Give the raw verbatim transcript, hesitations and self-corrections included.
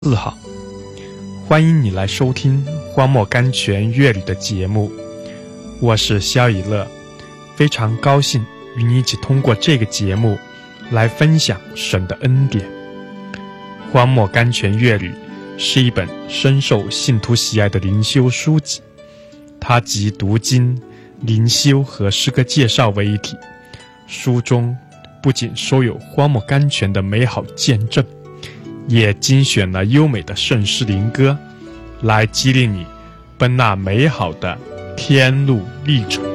四号，欢迎你来收听荒漠甘泉乐旅的节目，我是肖以乐，非常高兴与你一起通过这个节目来分享神的恩典。荒漠甘泉乐旅是一本深受信徒喜爱的灵修书籍，它集读经、灵修和诗歌介绍为一体，书中不仅收有荒漠甘泉的美好见证，也精选了优美的圣诗灵歌，来激励你奔那美好的天路历程。